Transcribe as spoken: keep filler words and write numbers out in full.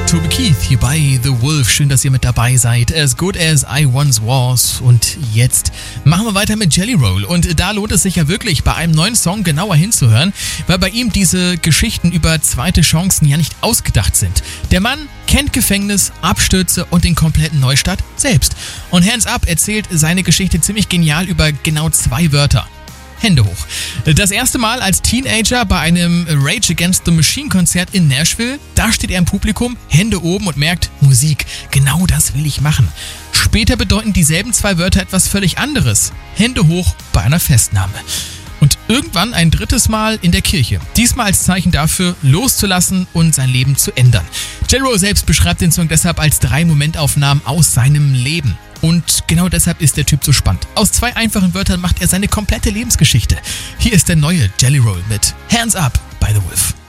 Toby Keith hier bei The Wolf. Schön, dass ihr mit dabei seid. As good as I once was. Und jetzt machen wir weiter mit Jelly Roll. Und da lohnt es sich ja wirklich, bei einem neuen Song genauer hinzuhören, weil bei ihm diese Geschichten über zweite Chancen ja nicht ausgedacht sind. Der Mann kennt Gefängnis, Abstürze und den kompletten Neustart selbst. Und Hands Up erzählt seine Geschichte ziemlich genial über genau zwei Wörter. Hände hoch. Das erste Mal als Teenager bei einem Rage Against the Machine Konzert in Nashville. Da steht er im Publikum, Hände oben und merkt, Musik, genau das will ich machen. Später bedeuten dieselben zwei Wörter etwas völlig anderes. Hände hoch bei einer Festnahme. Und irgendwann ein drittes Mal in der Kirche. Diesmal als Zeichen dafür, loszulassen und sein Leben zu ändern. Jelly Roll selbst beschreibt den Song deshalb als drei Momentaufnahmen aus seinem Leben. Und genau deshalb ist der Typ so spannend. Aus zwei einfachen Wörtern macht er seine komplette Lebensgeschichte. Hier ist der neue Jelly Roll mit Hands Up bei The Wolf.